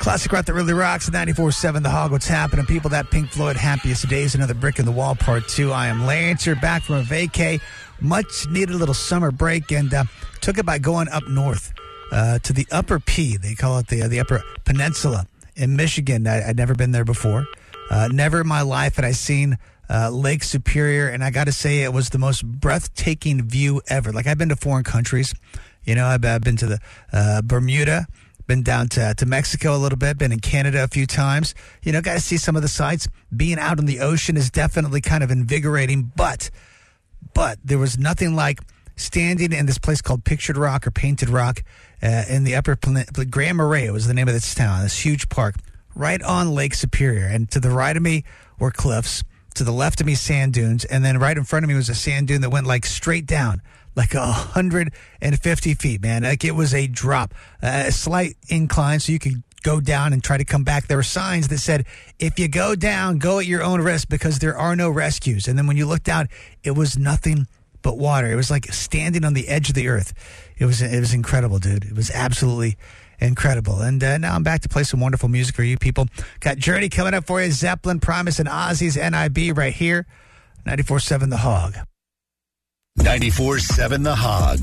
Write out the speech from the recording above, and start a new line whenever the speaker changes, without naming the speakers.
Classic rock that really rocks. 94.7 The Hog. What's happening, people? That Pink Floyd Happiest Days, Another Brick in the Wall, Part 2. I am Lancer, back from a vacay. Much needed little summer break, and took it by going up north to the Upper P. They call it the Upper Peninsula in Michigan. I'd never been there before. Never in my life had I seen Lake Superior, and I got to say it was the most breathtaking view ever. Like, I've been to foreign countries. You know, I've been to the Bermuda, been down to Mexico a little bit, been in Canada a few times. You know, got to see some of the sights. Being out in the ocean is definitely kind of invigorating, but there was nothing like standing in this place called Pictured Rock or Painted Rock in the Upper Grand Marais was the name of this town, this huge park right on Lake Superior. And to the right of me were cliffs, to the left of me sand dunes, and then right in front of me was a sand dune that went like straight down, like 150 feet, man. Like, it was a drop, a slight incline, so you could go down and try to come back. There were signs that said, if you go down, go at your own risk, because there are no rescues. And then when you looked out, it was nothing but water. It was like standing on the edge of the earth. It was incredible, dude. It was absolutely incredible. And now I'm back to play some wonderful music for you people. Got Journey coming up for you, Zeppelin, Primus, and Ozzy's NIB right here. 94.7 The Hog.
94.7 The Hog.